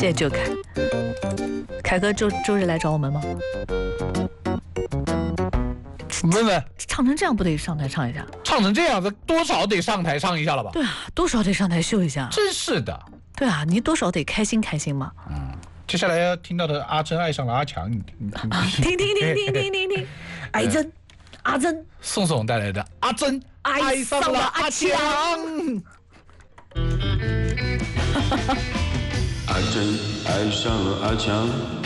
谢谢周凯。凯哥周日来找我们吗？ 问问， 唱成这样不得上台唱一下？ 唱成这样子，多少得上台唱一下了吧？ 对啊，多少得上台秀一下。 真是的。 对啊，你多少得开心开心嘛。 接下来要听到的阿珍爱上了阿强，你听，阿珍，阿珍， 宋宋带来的阿珍爱上了阿强。 阿珍爱上了阿强。